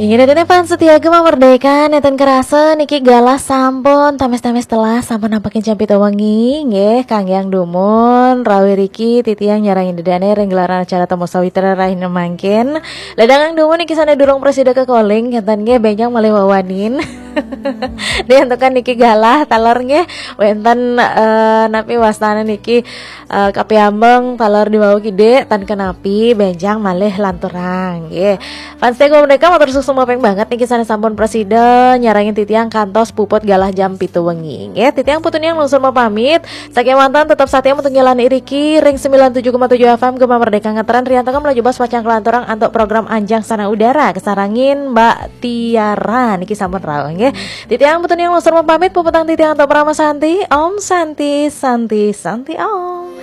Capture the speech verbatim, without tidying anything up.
Ingin ada pan setia gema merdeka neten kerasa niki galah sampun tames-tames telah sampun nampakin jampit wengi nggih Kang Yang Dumun rawi Riki titiang nyarangin dedane reng gelaran acara temu sawitra rahina mangkin ledang Dumun niki sana durung presida ke calling ngeten nggih benjang malih wawanin diantukan niki galah talor nggih wenten uh, napi wastana niki uh, kapiambeng talor di bawah gede tan kenapi benjang malih lanturang nggih fans teko mereka motor semua peng banget nih kisah sampun presiden nyarangin titiang kantos puput galah jam pitu wengi ya titiang putun yang langsung mau pamit saking mantan tetap saatnya untuk jalan iriki ring sembilan puluh tujuh koma tujuh F M Gema Merdeka Ngeteran Rianto kan melaju bas wacang kelanturang untuk program Anjang Sana Udara kesarangin Mbak Tiara niki sampun rawang ya titiang putun yang langsung mau pamit puputang titiang untuk Prama Santi Om Santi Santi Santi Om.